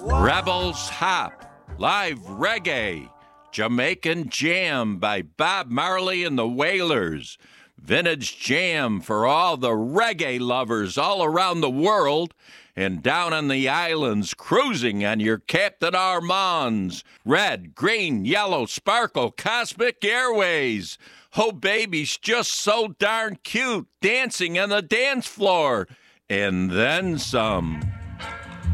Rebels Hop, live reggae, Jamaican Jam by Bob Marley and the Wailers, vintage jam for all the reggae lovers all around the world, and down on the islands cruising on your Captain Armands, red, green, yellow, sparkle, cosmic airways. Oh, baby's just so darn cute, dancing on the dance floor, and then some.